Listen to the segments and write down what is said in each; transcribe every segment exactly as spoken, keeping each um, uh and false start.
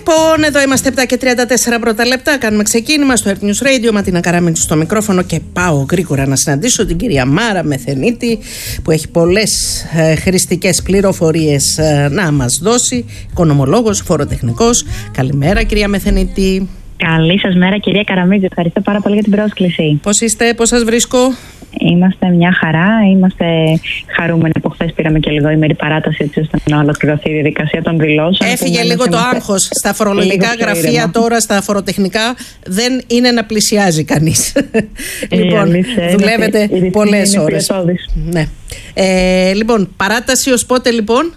Λοιπόν, εδώ είμαστε επτά και τριάντα τέσσερα πρώτα λεπτά. Κάνουμε ξεκίνημα στο Earth News Radio. Ματίνα Καραμίτσου στο μικρόφωνο και πάω γρήγορα να συναντήσω την κυρία Μάρα Μεθενίτη, που έχει πολλές ε, χρηστικές πληροφορίες ε, να μας δώσει. Οικονομολόγος, φοροτεχνικός. Καλημέρα, κυρία Μεθενίτη. Καλή σας μέρα, κυρία Καραμίτσου. Ευχαριστώ πάρα πολύ για την πρόσκληση. Πώς είστε, πώς σας βρίσκω? Είμαστε μια χαρά. Είμαστε χαρούμενοι που χθες πήραμε και λίγο ημερή παράταση, έτσι ώστε να ολοκληρωθεί η διαδικασία των δηλώσεων. Έφυγε λίγο το άγχος στα φορολογικά γραφεία, τώρα στα φοροτεχνικά δεν είναι να πλησιάζει κανείς. Λοιπόν, δουλεύετε πολλές ώρες. Ναι. Ε, λοιπόν, παράταση ως πότε λοιπόν?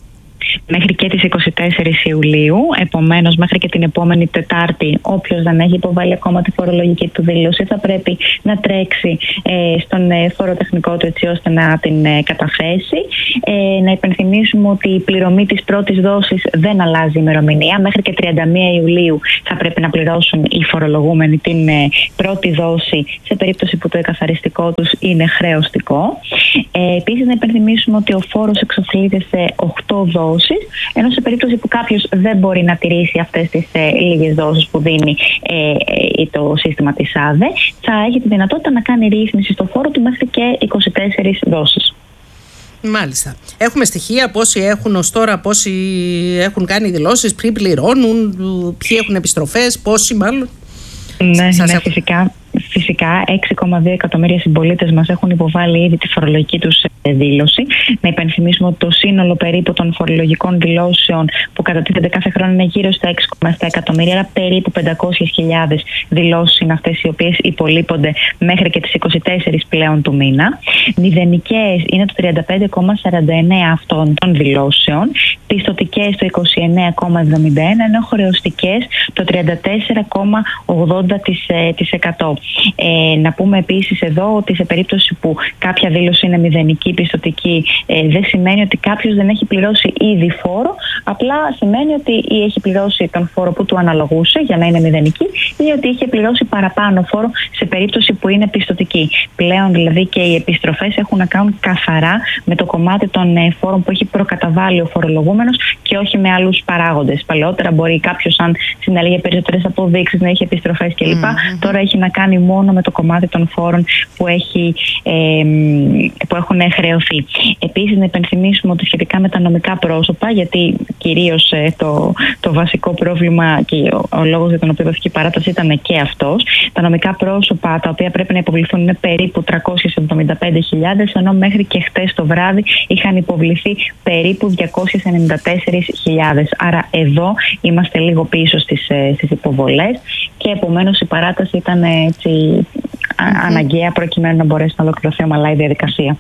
Μέχρι και τις είκοσι τέσσερις Ιουλίου, επομένως μέχρι και την επόμενη Τετάρτη, όποιος δεν έχει υποβάλει ακόμα τη φορολογική του δήλωση θα πρέπει να τρέξει ε, στον ε, φοροτεχνικό του, έτσι ώστε να την ε, καταθέσει. Ε, να υπενθυμίσουμε ότι η πληρωμή της πρώτης δόσης δεν αλλάζει ημερομηνία. Μέχρι και τριάντα μία Ιουλίου θα πρέπει να πληρώσουν οι φορολογούμενοι την ε, πρώτη δόση, σε περίπτωση που το εκαθαριστικό τους είναι χρεωστικό. Ε, επίσης, να υπενθυμίσουμε ότι ο φόρος εξοφλείται σε οκτώ δόσεις, ενώ σε περίπτωση που κάποιος δεν μπορεί να τηρήσει αυτές τις ε, λίγες δόσεις που δίνει ε, ε, το σύστημα της ΑΔΕ, θα έχει τη δυνατότητα να κάνει ρύθμιση στο φόρο του μέχρι και είκοσι τέσσερις δόσεις. Μάλιστα. Έχουμε στοιχεία πόσοι έχουν ως τώρα, πόσοι έχουν κάνει δηλώσεις, ποιοι πληρώνουν, ποιοι έχουν επιστροφές, πόσοι μάλλον? Ναι, ναι έχω... φυσικά. Φυσικά, έξι κόμμα δύο εκατομμύρια συμπολίτες μας έχουν υποβάλει ήδη τη φορολογική τους δήλωση. Να υπενθυμίσουμε ότι το σύνολο περίπου των φορολογικών δηλώσεων που κατατίθενται κάθε χρόνο είναι γύρω στα έξι κόμμα επτά εκατομμύρια, άρα περίπου πεντακόσιες χιλιάδες δηλώσεις είναι αυτές οι οποίες υπολείπονται μέχρι και τις είκοσι τέσσερις πλέον του μήνα. Μηδενικές είναι το τριάντα πέντε κόμμα σαράντα εννέα αυτών των δηλώσεων, πιστωτικές το είκοσι εννέα κόμμα εβδομήντα ένα, ενώ χρεωστικές το τριάντα τέσσερα κόμμα ογδόντα τοις εκατό. Ε, να πούμε επίσης εδώ ότι σε περίπτωση που κάποια δήλωση είναι μηδενική πιστωτική, ε, δεν σημαίνει ότι κάποιος δεν έχει πληρώσει ήδη φόρο, απλά σημαίνει ότι ή έχει πληρώσει τον φόρο που του αναλογούσε για να είναι μηδενική, ή ότι είχε πληρώσει παραπάνω φόρο σε περίπτωση που είναι πιστωτική. Πλέον δηλαδή και οι επιστροφές έχουν να κάνουν καθαρά με το κομμάτι των ε, φόρων που έχει προκαταβάλει ο φορολογούμενος και όχι με άλλους παράγοντες. Παλαιότερα μπορεί κάποιος, αν συναλλήγε περισσότερες αποδείξεις, να έχει επιστροφές κλπ. Mm-hmm. Τώρα έχει να κάνει μόνο με το κομμάτι των φόρων που, έχει, ε, που έχουν χρεωθεί. Επίσης, να υπενθυμίσουμε ότι σχετικά με τα νομικά πρόσωπα, γιατί κυρίως ε, το, το βασικό πρόβλημα και ο, ο λόγος για τον οποίο δόθηκε η παράταση ήταν και αυτός, τα νομικά πρόσωπα τα οποία πρέπει να υποβληθούν είναι περίπου τριακόσιες εβδομήντα πέντε χιλιάδες, ενώ μέχρι και χτες το βράδυ είχαν υποβληθεί περίπου διακόσιες ενενήντα τέσσερις χιλιάδες. Άρα εδώ είμαστε λίγο πίσω στις, στις υποβολές και επομένως η παράταση ήταν έτσι mm-hmm. αναγκαία προκειμένου να μπορέσει να ολοκληρωθεί ομαλά η διαδικασία.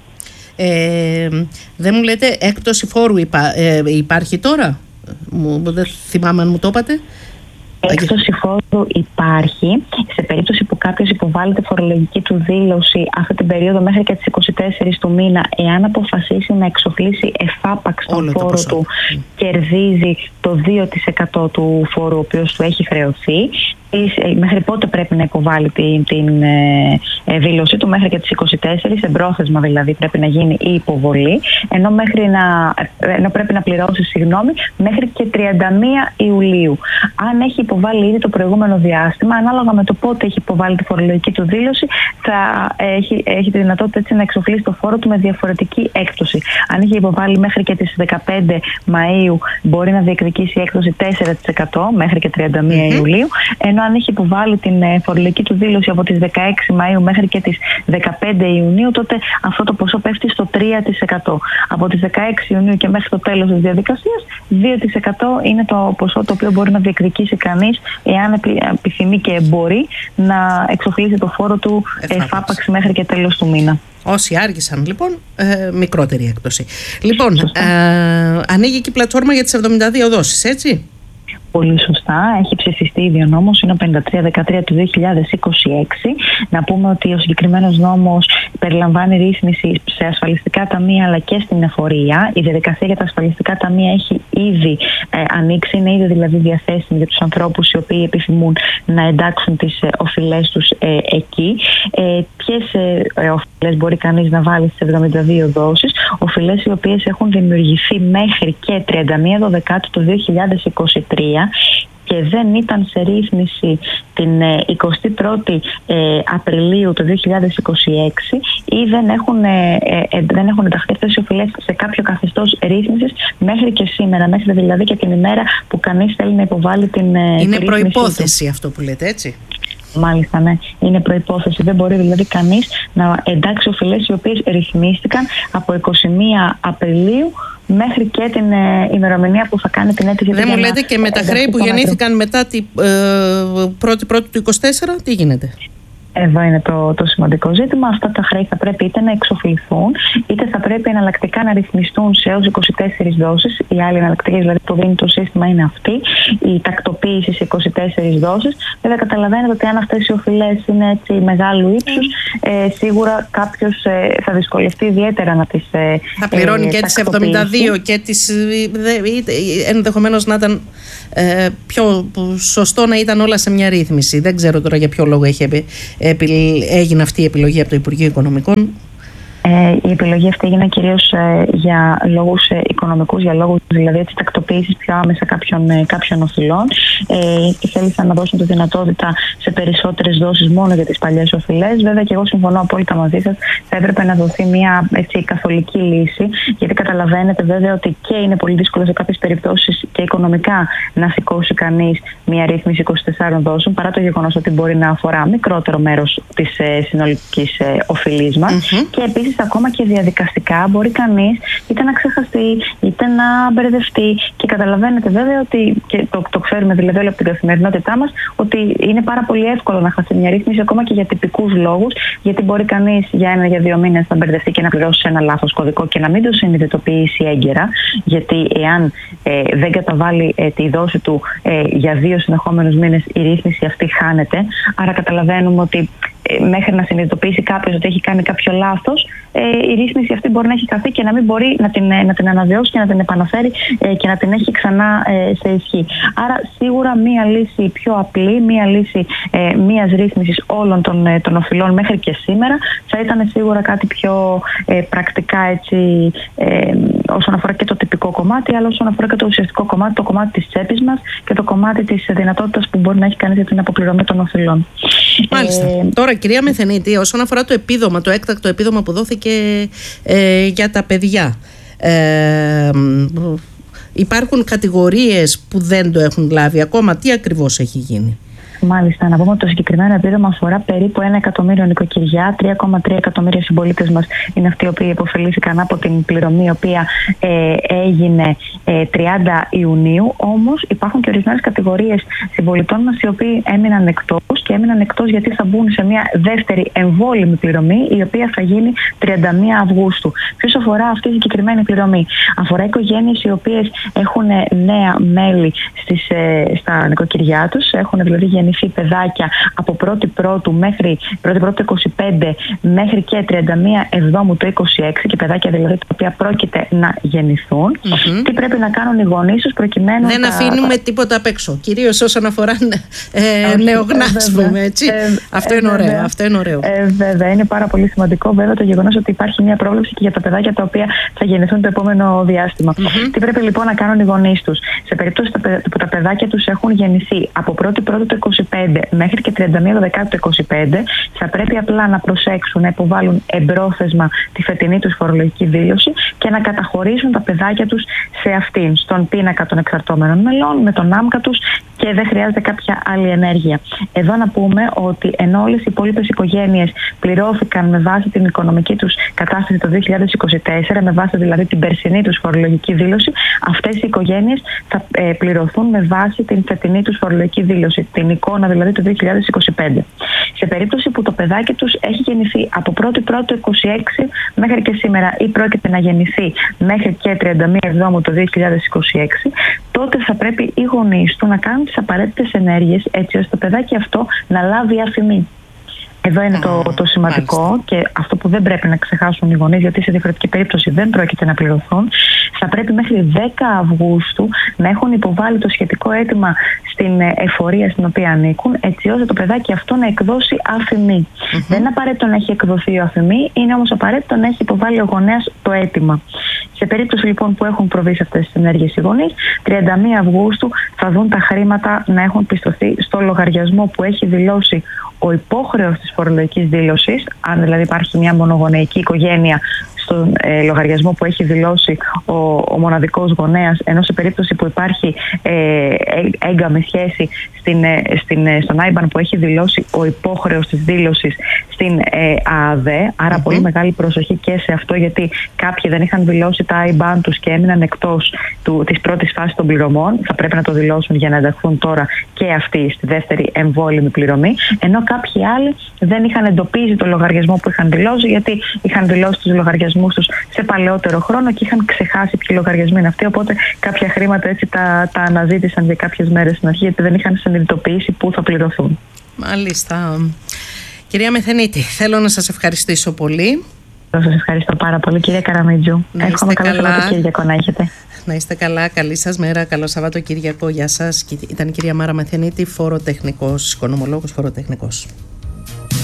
Ε, δεν μου λέτε έκπτωση φόρου υπά, ε, υπάρχει τώρα? Μου, δεν θυμάμαι αν μου το είπατε. Έκπτωση φόρου υπάρχει σε περίπτωση που κάποιος υποβάλλει τη φορολογική του δήλωση αυτή την περίοδο μέχρι και τις είκοσι τέσσερις του μήνα, εάν αποφασίσει να εξοφλήσει εφάπαξ τον φόρο το του, mm. κερδίζει το δύο τοις εκατό του φόρου ο οποίος του έχει χρεωθεί. Μέχρι πότε πρέπει να υποβάλει την, την ε, δήλωσή του? Μέχρι και τις είκοσι τέσσερις, εμπρόθεσμα δηλαδή πρέπει να γίνει η υποβολή, ενώ, μέχρι να, ενώ πρέπει να πληρώσει συγγνώμη, μέχρι και τριάντα μία Ιουλίου. Αν έχει υποβάλει ήδη το προηγούμενο διάστημα, ανάλογα με το πότε έχει υποβάλει τη φορολογική του δήλωση, θα έχει, έχει τη δυνατότητα έτσι να εξοφλήσει το φόρο του με διαφορετική έκπτωση. Αν έχει υποβάλει μέχρι και τις δεκαπέντε Μαΐου, μπορεί να διεκδικήσει έκπτωση τέσσερα τοις εκατό μέχρι και τριάντα μία mm-hmm. Ιουλίου, ενώ αν έχει υποβάλει την φορολογική του δήλωση από τις δεκαέξι Μαΐου μέχρι και τις δεκαπέντε Ιουνίου, τότε αυτό το ποσό πέφτει στο τρία τοις εκατό. Από τις δεκαέξι Ιουνίου και μέχρι το τέλος της διαδικασίας, δύο τοις εκατό είναι το ποσό το οποίο μπορεί να διεκδικήσει κανείς, εάν επιθυμεί και μπορεί, να εξοφλήσει το φόρο του εφάπαξ μέχρι και τέλος του μήνα. Όσοι άργησαν λοιπόν, ε, μικρότερη έκπτωση. Λοιπόν, ε, ανοίγει και η πλατφόρμα για τις εβδομήντα δύο δόσεις, έτσι? Πολύ σωστά. Έχει ψηφιστεί ήδη ο νόμος, είναι ο πενήντα τρία δεκατρία του δύο χιλιάδες είκοσι έξι. Να πούμε ότι ο συγκεκριμένος νόμος περιλαμβάνει ρύθμιση σε ασφαλιστικά ταμεία αλλά και στην εφορία. Η διαδικασία για τα ασφαλιστικά ταμεία έχει ήδη ε, ανοίξει, είναι ήδη δηλαδή διαθέσιμη για τους ανθρώπους οι οποίοι επιθυμούν να εντάξουν τις ε, οφειλές τους ε, εκεί. Ε, ποιες ε, οφειλές μπορεί κανείς να βάλει στις εβδομήντα δύο δόσεις? Οφειλές οι οποίες έχουν δημιουργηθεί μέχρι και τριάντα μία Δεκάτου του δύο χιλιάδες είκοσι τρία και δεν ήταν σε ρύθμιση την εικοστή πρώτη Απριλίου του δύο χιλιάδες είκοσι έξι ή δεν έχουν, δεν έχουν ενταχθεί αυτές οι οφειλές σε κάποιο καθεστώς ρύθμισης μέχρι και σήμερα, μέχρι δηλαδή και την ημέρα που κανείς θέλει να υποβάλει την ρύθμιση. Είναι προϋπόθεση αυτό που λέτε, έτσι? Μάλιστα, ναι. Είναι προϋπόθεση. Δεν μπορεί δηλαδή κανείς να εντάξει οφειλές οι οποίες ρυθμίστηκαν από εικοστή πρώτη Απριλίου μέχρι και την ε, ημερομηνία που θα κάνει την αίτηση. Δεν μου λέτε και με τα χρέη που γεννήθηκαν μετά την ε, πρώτη πρώτη του είκοσι τέσσερα, τι γίνεται? Εδώ είναι το, το σημαντικό ζήτημα. Αυτά τα χρέη θα πρέπει είτε να εξοφληθούν, είτε θα πρέπει εναλλακτικά να ρυθμιστούν σε έως είκοσι τέσσερις δόσεις. Οι άλλοι εναλλακτικές δηλαδή που δίνει το σύστημα είναι αυτή, η τακτοποίηση σε είκοσι τέσσερις δόσεις. Βέβαια, καταλαβαίνετε ότι αν αυτές οι οφειλές είναι έτσι μεγάλου ύψους, ε, σίγουρα κάποιος ε, θα δυσκολευτεί ιδιαίτερα να τις ε, θα πληρώνει ε, και τις εβδομήντα δύο και τις. Ενδεχομένως να ήταν ε, πιο σωστό να ήταν όλα σε μια ρύθμιση. Δεν ξέρω τώρα για ποιο λόγο έχει έγινε αυτή η επιλογή από το Υπουργείο Οικονομικών. Ε, η επιλογή αυτή έγινε κυρίως ε, για λόγους ε, οικονομικούς, για λόγους δηλαδή της τακτοποίησης πιο άμεσα κάποιων, ε, κάποιων οφειλών ε, και θέλησαν να δώσουν τη δυνατότητα σε περισσότερες δόσεις μόνο για τις παλιές οφειλές. Βέβαια και εγώ συμφωνώ απόλυτα μαζί σας, θα έπρεπε να δοθεί μια έτσι, καθολική λύση, γιατί καταλαβαίνετε βέβαια ότι και είναι πολύ δύσκολο σε κάποιες περιπτώσεις και οικονομικά να σηκώσει κανείς μια ρύθμιση είκοσι τεσσάρων δόσεων, παρά το γεγονός ότι μπορεί να αφορά μικρότερο μέρος της ε, συνολικής ε, οφειλής μας. Mm-hmm. Και επίσης ακόμα και διαδικαστικά μπορεί κανείς είτε να ξεχαστεί είτε να μπερδευτεί, και καταλαβαίνετε βέβαια ότι, και το, το ξέρουμε δηλαδή όλη από την καθημερινότητά μας, ότι είναι πάρα πολύ εύκολο να χάσει μια ρύθμιση ακόμα και για τυπικούς λόγους, γιατί μπορεί κανείς για ένα για δύο μήνες να μπερδευτεί και να πληρώσει ένα λάθος κωδικό και να μην το συνειδητοποιήσει έγκαιρα, γιατί εάν ε, δεν καταβάλει ε, τη δόση του ε, για δύο συνεχόμενους μήνες, η ρύθμιση αυτή χάνεται. Άρα καταλαβαίνουμε ότι μέχρι να συνειδητοποιήσει κάποιος ότι έχει κάνει κάποιο λάθος, ε, η ρύθμιση αυτή μπορεί να έχει χαθεί και να μην μπορεί να την, να την αναβιώσει και να την επαναφέρει ε, και να την έχει ξανά ε, σε ισχύ. Άρα σίγουρα μία λύση πιο απλή, μία λύση ε, μίας ρύθμισης όλων των, ε, των οφειλών μέχρι και σήμερα θα ήταν σίγουρα κάτι πιο ε, πρακτικά έτσι, ε, όσον αφορά και το τυπικό κομμάτι, αλλά όσον αφορά και το ουσιαστικό κομμάτι, το κομμάτι της τσέπης μας και το κομμάτι της δυνατότητας που μπορεί να έχει κανείς για την αποπληρωμή των οφειλών. Μάλιστα. Ε, Τώρα, κυρία Μεθενίτη, όσον αφορά το επίδομα, το έκτακτο επίδομα που δόθηκε ε, για τα παιδιά, ε, υπάρχουν κατηγορίες που δεν το έχουν λάβει ακόμα. Τι ακριβώς έχει γίνει? Μάλιστα, να πούμε ότι το συγκεκριμένο επίδομα αφορά περίπου ένα εκατομμύριο νοικοκυριά. τρία κόμμα τρία εκατομμύρια συμπολίτες μας είναι αυτοί οι οποίοι υποφελήθηκαν από την πληρωμή, η οποία ε, έγινε ε, τριάντα Ιουνίου. Όμως υπάρχουν και ορισμένες κατηγορίες συμπολιτών μας οι οποίοι έμειναν εκτός, και έμειναν εκτός γιατί θα μπουν σε μια δεύτερη εμβόλυμη πληρωμή, η οποία θα γίνει τριάντα μία Αυγούστου. Ποιος αφορά αυτή η συγκεκριμένη πληρωμή? Αφορά οικογένειες οι οποίες έχουν νέα μέλη στις, ε, στα νοικοκυριά τους, έχουν δηλαδή γεννηθεί παιδάκια από πρώτη πρώτου μέχρι πρώτη πρώτου είκοσι πέντε μέχρι και τριάντα μία Εβδόμου το είκοσι έξι, και παιδάκια δηλαδή τα οποία πρόκειται να γεννηθούν. Mm-hmm. Τι πρέπει να κάνουν οι γονείς τους προκειμένου? Δεν τα... αφήνουμε τίποτα απ' έξω, κυρίως όσον αφορά ε, νεογνάς, πούμε, έτσι. Ε, αυτό, ε, είναι ωραίο, βέβαια. αυτό είναι ωραίο. Ε, βέβαια, είναι πάρα πολύ σημαντικό βέβαια το γεγονός ότι υπάρχει μια πρόβλεψη και για τα παιδάκια τα οποία θα γεννηθούν το επόμενο διάστημα. Mm-hmm. Τι πρέπει λοιπόν να κάνουν οι γονείς τους? Σε περίπτωση που τα παιδάκια τους έχουν γεννηθεί από πρώτη πρώτου το είκοσι πέντε μέχρι και τριάντα μία Δεκάτου το είκοσι πέντε, θα πρέπει απλά να προσέξουν να υποβάλουν εμπρόθεσμα τη φετινή τους φορολογική δήλωση και να καταχωρήσουν τα παιδάκια τους σε αυτήν, στον πίνακα των εξαρτώμενων μελών, με τον άμκα τους, και δεν χρειάζεται κάποια άλλη ενέργεια. Εδώ να πούμε ότι ενώ όλες οι υπόλοιπες οικογένειες πληρώθηκαν με βάση την οικονομική τους κατάσταση το δύο χιλιάδες είκοσι τέσσερα, με βάση δηλαδή την περσινή τους φορολογική δήλωση, αυτές οι οικογένειες θα ε, πληρωθούν με βάση την φετινή τους φορολογική δήλωση, την εικόνα δηλαδή του δύο χιλιάδες είκοσι πέντε. Σε περίπτωση που το παιδάκι τους έχει γεννηθεί από πρώτη πρώτου είκοσι έξι μέχρι και σήμερα, ή πρόκειται να γεννηθεί μέχρι και τριάντα μία Εβδόμου το δύο χιλιάδες είκοσι έξι, τότε θα πρέπει οι γονείς του να κάνουν τις απαραίτητες ενέργειες έτσι ώστε το παιδάκι αυτό να λάβει αφημί. Εδώ είναι το, το σημαντικό. Μάλιστα. Και αυτό που δεν πρέπει να ξεχάσουν οι γονείς, γιατί σε διαφορετική περίπτωση δεν πρόκειται να πληρωθούν. Θα πρέπει μέχρι δέκα Αυγούστου να έχουν υποβάλει το σχετικό αίτημα στην εφορία στην οποία ανήκουν, έτσι ώστε το παιδάκι αυτό να εκδώσει αφημί. Mm-hmm. Δεν είναι απαραίτητο να έχει εκδοθεί ο αφημί, είναι όμως απαραίτητο να έχει υποβάλει ο γονέας το αίτημα. Σε περίπτωση λοιπόν που έχουν προβεί σε αυτές τις ενέργειες οι γονείς, τριάντα μία Αυγούστου θα δουν τα χρήματα να έχουν πιστωθεί στο λογαριασμό που έχει δηλώσει ο υπόχρεος της φορολογικής δήλωσης, αν δηλαδή υπάρχει μια μονογονεϊκή οικογένεια, στον ε, λογαριασμό που έχει δηλώσει ο, ο μοναδικός γονέας, ενώ σε περίπτωση που υπάρχει ε, έγκαμη σχέση στην, ε, στην, ε, στον άιμπαν που έχει δηλώσει ο υπόχρεος της δήλωσης στην ε, ΑΑΔΕ. Άρα mm-hmm. πολύ μεγάλη προσοχή και σε αυτό, γιατί κάποιοι δεν είχαν δηλώσει τα άιμπαν τους και έμειναν εκτός του, της πρώτης φάσης των πληρωμών. Θα πρέπει να το δηλώσουν για να ενταχθούν τώρα και αυτοί στη δεύτερη εμβόλυμη πληρωμή. Ενώ κάποιοι άλλοι δεν είχαν εντοπίσει το λογαριασμό που είχαν δηλώσει, γιατί είχαν δηλώσει τους λογαριασμούς τους σε παλαιότερο χρόνο και είχαν ξεχάσει ποιοι λογαριασμοί είναι αυτοί. Οπότε κάποια χρήματα έτσι τα, τα αναζήτησαν για κάποιες μέρες στην αρχή, γιατί δεν είχαν συνειδητοποιήσει πού θα πληρωθούν. Μάλιστα. Κυρία Μεθενίτη, θέλω να σας ευχαριστήσω πολύ. Σας ευχαριστώ πάρα πολύ, κυρία Καραμιτζού. Εύχομαι καλό Σαββατοκύριακο να έχετε. Να είστε καλά, καλή σας μέρα, καλό Σαββατοκύριακο. Γεια σας. Ήταν η κυρία Μάρα Μεθενίτη, φοροτεχνικός, οικονομολόγος, φοροτεχνικός.